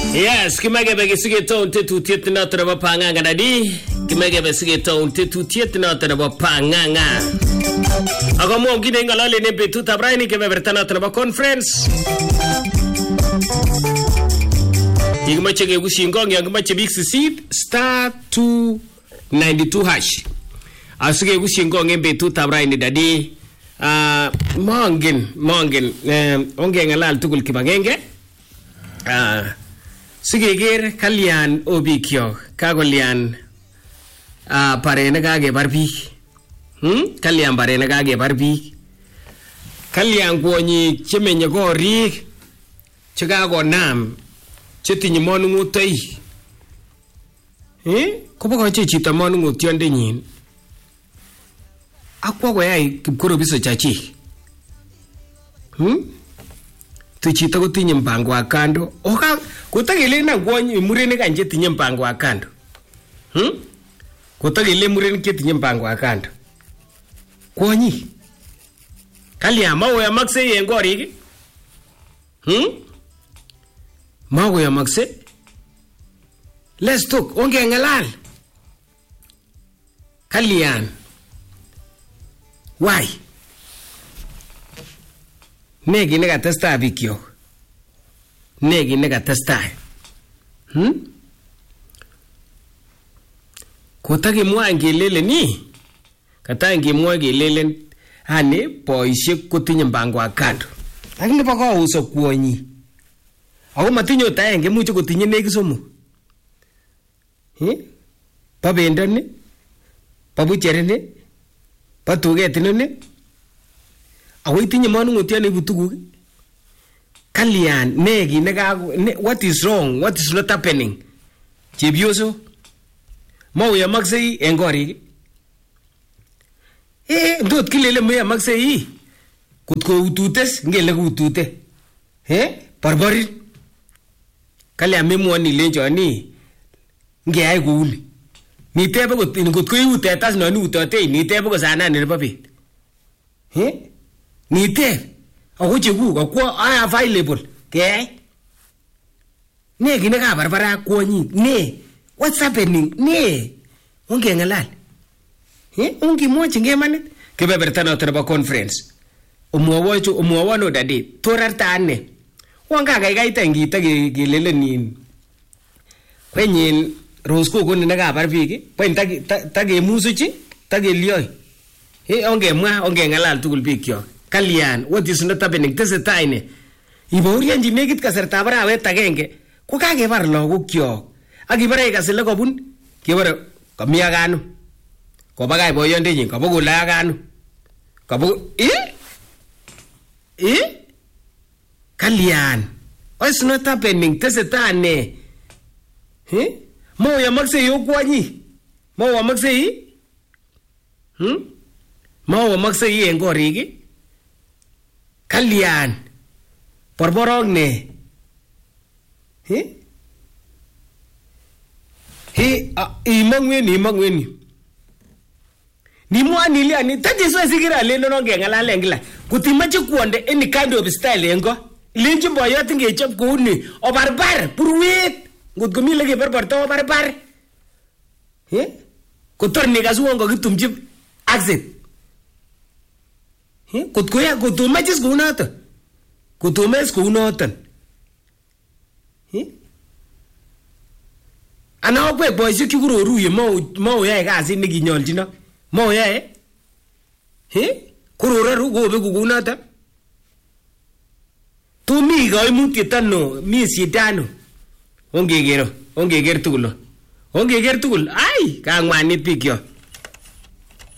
Yes, kimagebe gisigeto tetutiet noto nebo panganga dadi. Kimagebe sigeto tetutiet noto nebo panganga. Ako mo ngine ngalale ne betut abraini kebeberta noto nebo conference. Igimache gegushingongi angimache big seed star 292 hash. Asige gushingongi betut abraini dadi. Mongen onge ngalal tugul kibagenge. Sigeger kalyan obikyok kagolyan parene kagebar biik kalyan parene kagebar biik kalyan kwonyik chemenye korik chekagonam chetinye monung'utoi kobokoche chito monung'utiondenyin akwo koyai kipkorobiso chachik tu chito kotinye mpango wa kando oka kotagele na kwonyi murenik anje tinye mpango wa kando kotagele murenik chetinye mpango wa kando kwonyi kalya mawo ya makse en gorik mawo ya makse let's talk onge ngalal kalyan why negi nega testa bikyo negi nega testa kotaki mwa ngelele ni kata ngemwa ngelele ane boisiek kotinye mpango akando lakini bako uso kwonyi ako matinyo taenge muche kotinye neki somo babendone babucherene batugetine ako itinye monung'utiot neibu tuguk kalyan negi what is wrong, what is not happening chepyoso mauyomaksei en korik ndot kilele muyamaksei kutko ututes ngele kutute barbarin kalyan memwoni lenjoni ngeyai kouni nitebe kotko iutetas non iutotei nitebe kosanani nebo bet niteb ako chekuk akwo I available keyai ne kine ka barbara kwonyi ne what's happening ne onge ngalal onge mwochi ngemanit kebeberta noto nebo conference omwowono dadi torarta ane wanga gaigaita ngita gelelenin kwenyin rosko koni nakabar biik pen tagemusuchi tagelioi ongemwa onge ngalal tugul bikyok kalyan what is not happening tesetai ne ibaurianji negit kasartab arawet agenge ko kagebar lagokyok ak ibare kasile kobun kebare kami agano kobagay boyondenyin kabogula agano kabog kalyan what is not happening tesetai ne mo yamakse yokwonyi mo yamakse mawo maksei en korik kalyan borborok ne imangweni ni mwani liani tati so sigira lelo nonge ngalale ngila kutimache kuonde any kind of style engo linji boyot ngechop kouni obarbar purwet ngot komi lege barbarto obarbar kotorni kasuongo kitumji exit kotomachis kounoton kotomes kounoton ana okwek boisiek chekuroruye mauyoe kasit nekinyolchino mauyoe korororu kobeku kounoton tomi koimutiet ano mi sidano ongeker tugul ai kangwanit bikyok